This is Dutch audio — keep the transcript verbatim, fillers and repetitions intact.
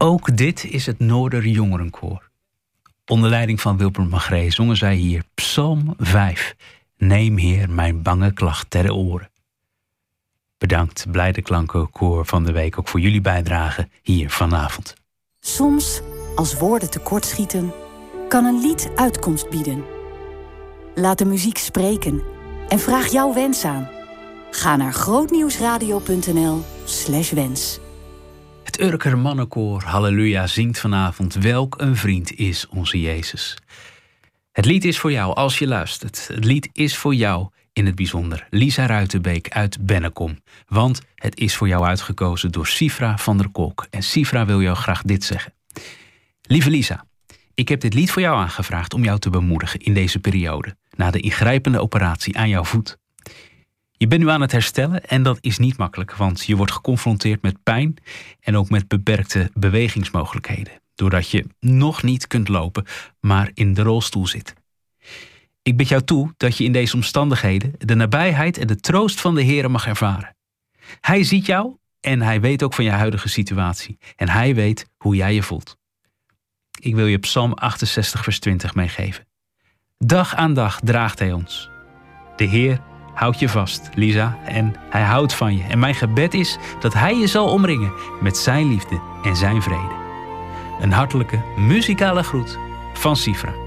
Ook dit is het Noorder Jongerenkoor. Onder leiding van Wilbert Magree zongen zij hier Psalm vijf. Neem Heer mijn bange klacht ter oren. Bedankt Blijde Klanken Koor van de week ook voor jullie bijdrage hier vanavond. Soms, als woorden tekortschieten, kan een lied uitkomst bieden. Laat de muziek spreken en vraag jouw wens aan. Ga naar grootnieuwsradio.nl slash wens. Het Urker Mannenkoor Halleluja zingt vanavond Welk een vriend is onze Jezus. Het lied is voor jou als je luistert. Het lied is voor jou in het bijzonder. Lisa Ruitenbeek uit Bennekom. Want het is voor jou uitgekozen door Sifra van der Kolk. En Sifra wil jou graag dit zeggen. Lieve Lisa, ik heb dit lied voor jou aangevraagd om jou te bemoedigen in deze periode. Na de ingrijpende operatie aan jouw voet. Je bent nu aan het herstellen en dat is niet makkelijk, want je wordt geconfronteerd met pijn en ook met beperkte bewegingsmogelijkheden. Doordat je nog niet kunt lopen, maar in de rolstoel zit. Ik bid jou toe dat je in deze omstandigheden de nabijheid en de troost van de Heere mag ervaren. Hij ziet jou en hij weet ook van je huidige situatie. En hij weet hoe jij je voelt. Ik wil je Psalm achtenzestig vers twintig meegeven. Dag aan dag draagt hij ons. De Heer houdt je vast, Lisa, en hij houdt van je. En mijn gebed is dat hij je zal omringen met zijn liefde en zijn vrede. Een hartelijke muzikale groet van Sifra.